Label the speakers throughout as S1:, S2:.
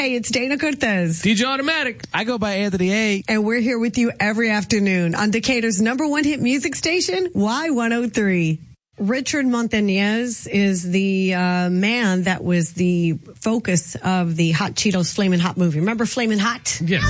S1: Hey, it's Dana Cortez.
S2: DJ Automatic.
S3: I go by Anthony A.
S1: And we're here with you every afternoon on Decatur's #1 hit music station, Y103. Richard Montañez is the man that was the focus of the Hot Cheetos Flamin' Hot movie. Remember Flamin' Hot?
S2: Yes.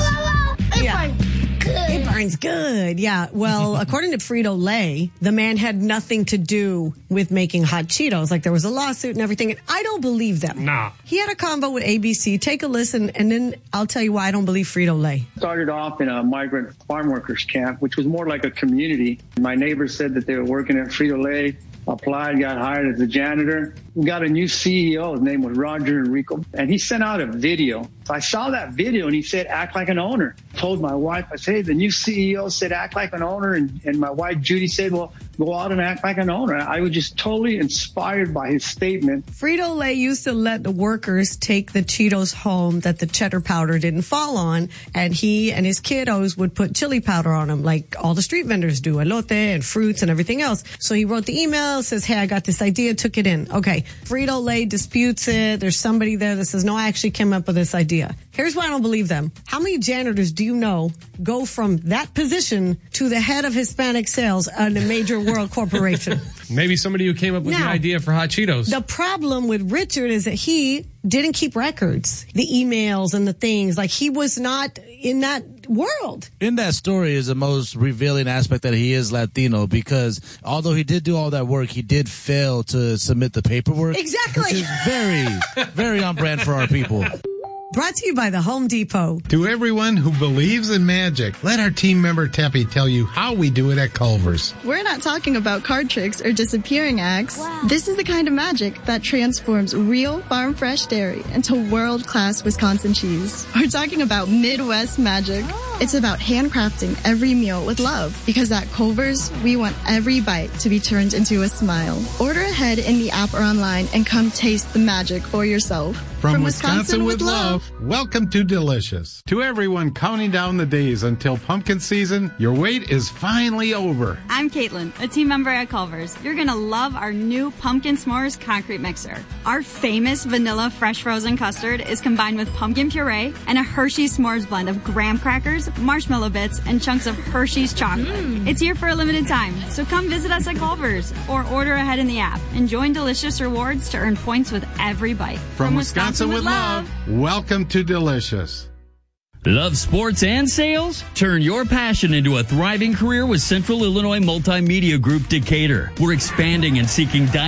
S1: It burns good. Yeah. Well, according to Frito-Lay, the man had nothing to do with making Hot Cheetos. Like there was a lawsuit and everything. And I don't believe them.
S2: Nah.
S1: He had a convo with ABC. Take a listen, and then I'll tell you why I don't believe Frito-Lay.
S4: Started off in a migrant farm workers camp, which was more like a community. My neighbors said that they were working at Frito-Lay. Applied, got hired as a janitor. We got a new CEO. His name was Roger Enrico. And he sent out a video. So I saw that video and he said, act like an owner. Told my wife, I said, hey, the new CEO said, act like an owner. And my wife, Judy, said, well, go out and act like an owner. I was just totally inspired by his statement.
S1: Frito-Lay used to let the workers take the Cheetos home that the cheddar powder didn't fall on. And he and his kiddos would put chili powder on them like all the street vendors do, elote and fruits and everything else. So he wrote the email, says, hey, I got this idea, took it in. Okay. Frito-Lay disputes it. There's somebody there that says, no, I actually came up with this idea. Here's why I don't believe them. How many janitors do you know go from that position to the head of Hispanic sales in a major world corporation?
S2: Maybe somebody who came up with the idea for Hot Cheetos.
S1: The problem with Richard is that he didn't keep records, the emails and the things. Like he was not in that world.
S3: In that story is the most revealing aspect that he is Latino, because although he did do all that work, he did fail to submit the paperwork.
S1: Exactly.
S3: Which is very, very on brand for our people.
S1: Brought to you by the Home Depot.
S5: To everyone who believes in magic, let our team member Teppy tell you how we do it at Culver's.
S6: We're not talking about card tricks or disappearing acts. Wow. This is the kind of magic that transforms real farm-fresh dairy into world-class Wisconsin cheese. We're talking about Midwest magic. Oh. It's about handcrafting every meal with love, because at Culver's, we want every bite to be turned into a smile. Order ahead in the app or online and come taste the magic for yourself.
S5: From Wisconsin with love, welcome to Delicious. To everyone counting down the days until pumpkin season, your wait is finally over.
S7: I'm Caitlin, a team member at Culver's. You're going to love our new Pumpkin S'mores concrete mixer. Our famous vanilla fresh frozen custard is combined with pumpkin puree and a Hershey's S'mores blend of graham crackers, marshmallow bits, and chunks of Hershey's chocolate. It's here for a limited time, so come visit us at Culver's or order ahead in the app and join Delicious Rewards to earn points with every bite.
S5: From Wisconsin with love, welcome to Delicious.
S8: Love sports and sales? Turn your passion into a thriving career with Central Illinois Multimedia Group Decatur. We're expanding and seeking